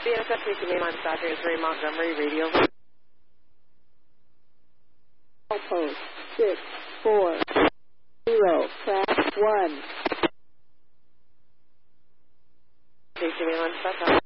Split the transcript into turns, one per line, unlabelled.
BNSF Station Mainline Dispatcher is Ray Montgomery, radio.
Post 640, track 1.
Station Mainline Dispatcher.